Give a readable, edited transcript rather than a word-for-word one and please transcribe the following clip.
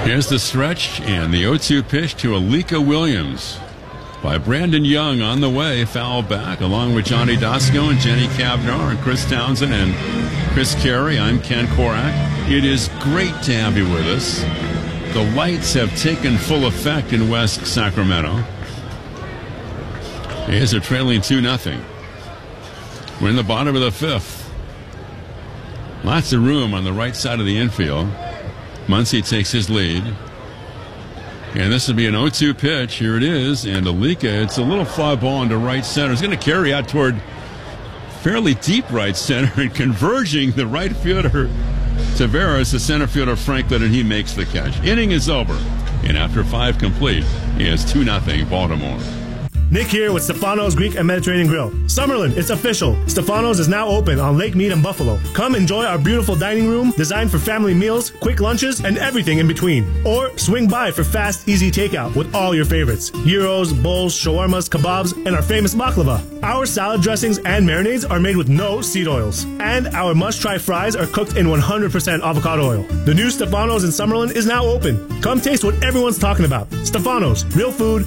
Here's the stretch and the 0-2 pitch to Alika Williams by Brandon Young on the way. Foul back along with Johnny Dasco and Jenny Cavnar and Chris Townsend and Chris Carey. I'm Ken Korak. It is great to have you with us. The lights have taken full effect in West Sacramento. A's are trailing 2-0. We're in the bottom of the fifth. Lots of room on the right side of the infield. Muncy takes his lead. And this will be an 0-2 pitch. Here it is. And Alika, it's a little fly ball into right center. It's going to carry out toward fairly deep right center and converging the right fielder Taveras, the center fielder Franklin, and he makes the catch. Inning is over. And after 5 complete, he has 2-0 Baltimore. Nick here with Stefano's Greek and Mediterranean Grill. Summerlin, it's official. Stefano's is now open on Lake Mead and Buffalo. Come enjoy our beautiful dining room designed for family meals, quick lunches, and everything in between. Or swing by for fast, easy takeout with all your favorites. Gyros, bowls, shawarmas, kebabs, and our famous baklava. Our salad dressings and marinades are made with no seed oils. And our must-try fries are cooked in 100% avocado oil. The new Stefano's in Summerlin is now open. Come taste what everyone's talking about. Stefano's, real food,